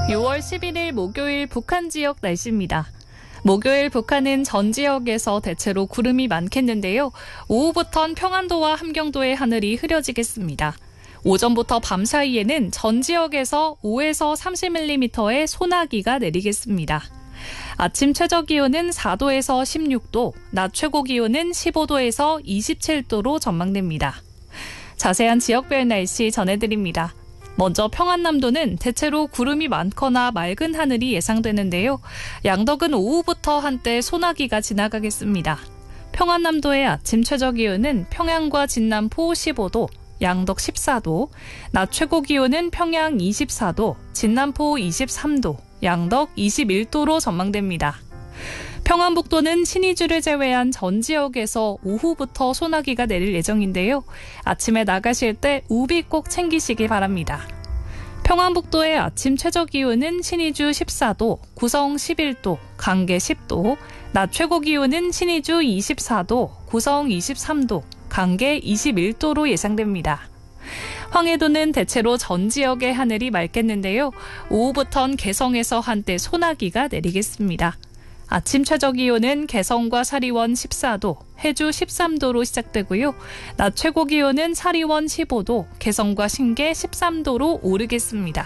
6월 11일 목요일 북한 지역 날씨입니다. 목요일 북한은 전 지역에서 대체로 구름이 많겠는데요. 오후부턴 평안도와 함경도의 하늘이 흐려지겠습니다. 오전부터 밤 사이에는 전 지역에서 5에서 30mm의 소나기가 내리겠습니다. 아침 최저 기온은 4도에서 16도, 낮 최고 기온은 15도에서 27도로 전망됩니다. 자세한 지역별 날씨 전해드립니다. 먼저 평안남도는 대체로 구름이 많거나 맑은 하늘이 예상되는데요. 양덕은 오후부터 한때 소나기가 지나가겠습니다. 평안남도의 아침 최저 기온은 평양과 진남포 15도, 양덕 14도, 낮 최고 기온은 평양 24도, 진남포 23도, 양덕 21도로 전망됩니다. 평안북도는 신의주를 제외한 전 지역에서 오후부터 소나기가 내릴 예정인데요. 아침에 나가실 때 우비 꼭 챙기시기 바랍니다. 평안북도의 아침 최저 기온은 신의주 14도, 구성 11도, 강계 10도, 낮 최고 기온은 신의주 24도, 구성 23도, 강계 21도로 예상됩니다. 황해도는 대체로 전 지역의 하늘이 맑겠는데요. 오후부턴 개성에서 한때 소나기가 내리겠습니다. 아침 최저 기온은 개성과 사리원 14도, 해주 13도로 시작되고요. 낮 최고 기온은 사리원 15도, 개성과 신계 13도로 오르겠습니다.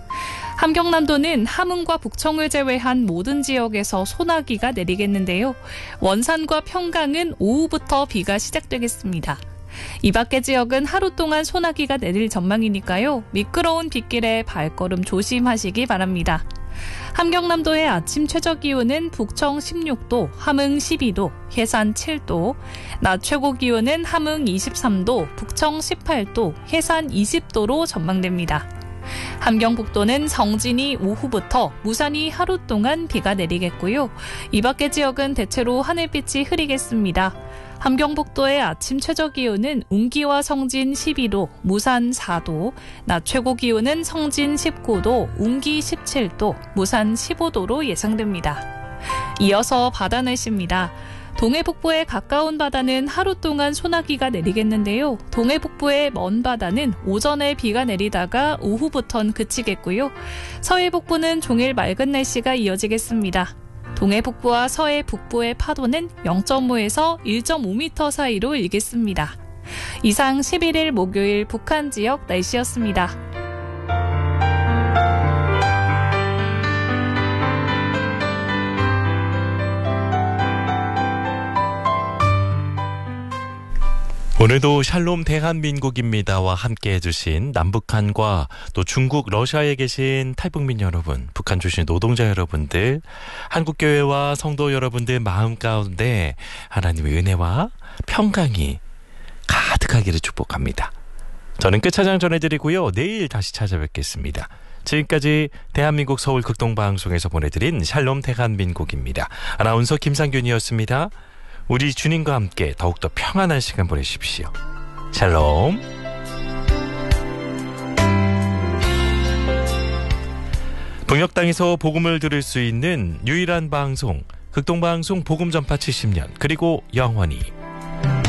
함경남도는 함흥과 북청을 제외한 모든 지역에서 소나기가 내리겠는데요. 원산과 평강은 오후부터 비가 시작되겠습니다. 이 밖의 지역은 하루 동안 소나기가 내릴 전망이니까요. 미끄러운 빗길에 발걸음 조심하시기 바랍니다. 함경남도의 아침 최저 기온은 북청 16도, 함흥 12도, 해산 7도, 낮 최고 기온은 함흥 23도, 북청 18도, 해산 20도로 전망됩니다. 함경북도는 성진이 오후부터 무산이 하루 동안 비가 내리겠고요. 이 밖의 지역은 대체로 하늘빛이 흐리겠습니다. 함경북도의 아침 최저 기온은 운기와 성진 12도, 무산 4도, 낮 최고 기온은 성진 19도, 운기 17도, 무산 15도로 예상됩니다. 이어서 바다 날씨입니다. 동해북부에 가까운 바다는 하루 동안 소나기가 내리겠는데요. 동해북부의 먼 바다는 오전에 비가 내리다가 오후부턴 그치겠고요. 서해북부는 종일 맑은 날씨가 이어지겠습니다. 동해 북부와 서해 북부의 파도는 0.5에서 1.5m 사이로 일겠습니다. 이상 11일 목요일 북한 지역 날씨였습니다. 오늘도 샬롬 대한민국입니다와 함께 해주신 남북한과 또 중국, 러시아에 계신 탈북민 여러분, 북한 출신 노동자 여러분들, 한국교회와 성도 여러분들 마음 가운데 하나님의 은혜와 평강이 가득하기를 축복합니다. 저는 끝차장 전해드리고요. 내일 다시 찾아뵙겠습니다. 지금까지 대한민국 서울 극동방송에서 보내드린 샬롬 대한민국입니다. 아나운서 김상균이었습니다. 우리 주님과 함께 더욱더 평안한 시간 보내십시오. 샬롬. 북녘땅에서 복음을 들을 수 있는 유일한 방송, 극동방송 복음전파 70년, 그리고 영원히.